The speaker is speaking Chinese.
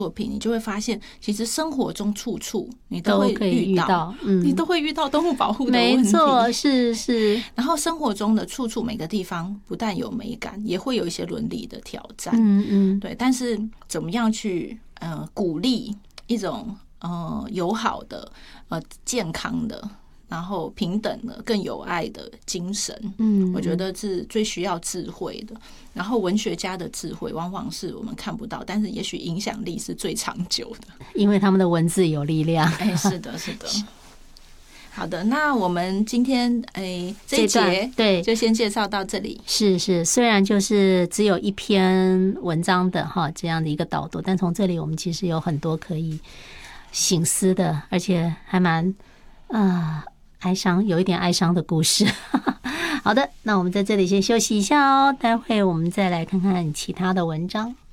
作品，你就会发现，其实生活中处处你都会遇到，你都会遇到动物保护的问题。 没错，是。 然后生活中的处处每个地方不但有美感，也会有一些伦理的挑战。对。但是怎么样去鼓励一种友好的健康的，然后平等的、更有爱的精神，我觉得是最需要智慧的。然后文学家的智慧往往是我们看不到，但是也许影响力是最长久的， 因为他们的文字有力量。 是的。好的，那我们今天这一节对就先介绍到这里。 是，虽然就是只有一篇文章的这样的一个导读，但从这里我们其实有很多可以省思的，而且还蛮哀伤，有一点哀伤的故事。好的，那我们在这里先休息一下哦，待会我们再来看看其他的文章。